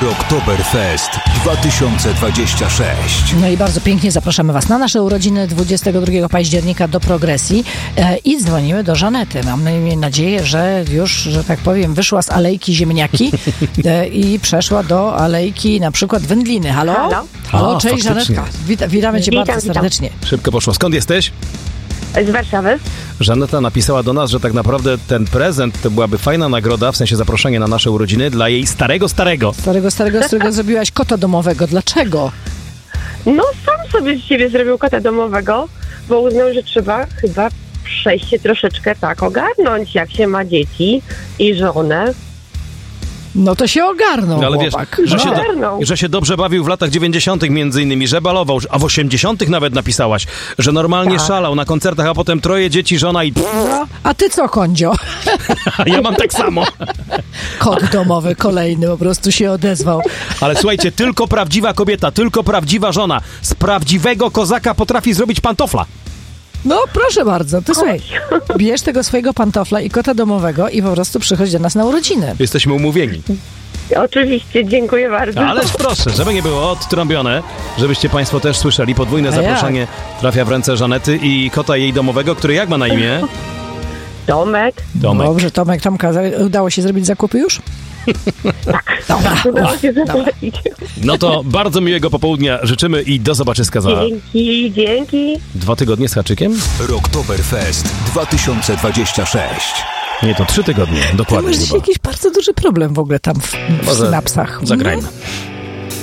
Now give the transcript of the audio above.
Rocktoberfest 2026. No i bardzo pięknie zapraszamy Was na nasze urodziny 22 października do Progresji i dzwonimy do Żanety. Mamy nadzieję, że już, że tak powiem, wyszła z alejki ziemniaki i przeszła do alejki na przykład wędliny. Halo? Halo, cześć faktycznie. Żanetka. Witamy Cię bardzo serdecznie. Szybko poszło. Skąd jesteś? Z Warszawy. Żaneta napisała do nas, że tak naprawdę ten prezent to byłaby fajna nagroda, w sensie zaproszenie na nasze urodziny dla jej starego. Z którego zrobiłaś kota domowego. Dlaczego? No sam sobie z siebie zrobił kota domowego, bo uznał, że trzeba chyba przejść się troszeczkę tak ogarnąć, jak się ma dzieci i żonę. No to się ogarnął, No, ale wiesz, chłopak. że się dobrze bawił w latach 90. między innymi, że balował, a w 80. nawet napisałaś, że normalnie szalał na koncertach, a potem 3 dzieci, żona i... No, a ty co, Kondzio? Ja mam tak samo. Kot domowy kolejny po prostu się odezwał. Ale słuchajcie, tylko prawdziwa kobieta, tylko prawdziwa żona z prawdziwego kozaka potrafi zrobić pantofla. No proszę bardzo, to słuchaj, bierz tego swojego pantofla i kota domowego i po prostu przychodź do nas na urodziny. Jesteśmy umówieni. Oczywiście, dziękuję bardzo. Ależ proszę, żeby nie było odtrąbione, żebyście państwo też słyszeli, podwójne zaproszenie trafia w ręce Żanety i kota jej domowego, który jak ma na imię? Tomek. Dobrze, Tomka, udało się zrobić zakupy już? Dobra. Udało się zapłacić. No to bardzo miłego popołudnia życzymy i do zobaczyska za Dzięki. 2 tygodnie z haczykiem? Rocktoberfest 2026. Nie, to 3 tygodnie, dokładnie. Masz jakiś bardzo duży problem w ogóle tam w synapsach. Zagrajmy.